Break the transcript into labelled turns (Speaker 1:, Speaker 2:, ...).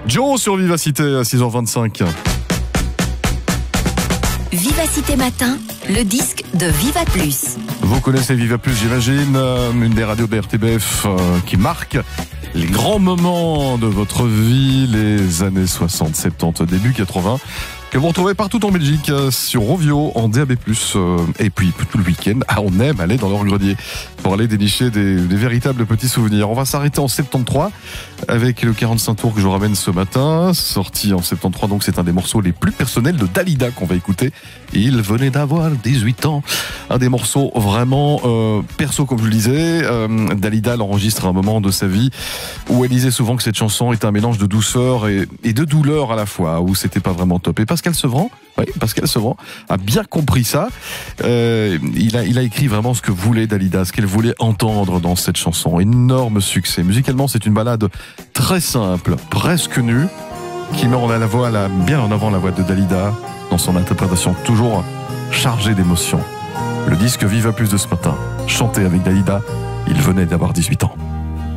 Speaker 1: Joe sur Vivacité à 6h25.
Speaker 2: Vivacité Matin, le disque de Viva Plus.
Speaker 1: Vous connaissez Viva Plus, j'imagine, une des radios de RTBF qui marque les grands moments de votre vie, les années 60, 70, début 80, que vous retrouvez partout en Belgique, sur Rovio, en DAB+, et puis tout le week-end, on aime aller dans leur grenier pour aller dénicher des véritables petits souvenirs. On va s'arrêter en 73 avec le 45 tours que je vous ramène ce matin, sorti en 73, donc c'est un des morceaux les plus personnels de Dalida qu'on va écouter. Il venait d'avoir 18 ans, un des morceaux vraiment perso, comme je le disais. Dalida l'enregistre à un moment de sa vie où elle disait souvent que cette chanson était un mélange de douceur et de douleur à la fois, où c'était pas vraiment top. Et Pascal Sevran, a bien compris ça. Il a écrit vraiment ce que voulait Dalida, ce qu'elle voulait entendre dans cette chanson. Énorme succès. Musicalement, c'est une ballade très simple, presque nue, qui met bien en avant la voix de Dalida dans son interprétation toujours chargée d'émotions. Le disque Viva Plus de ce matin, chanté avec Dalida, il venait d'avoir 18 ans.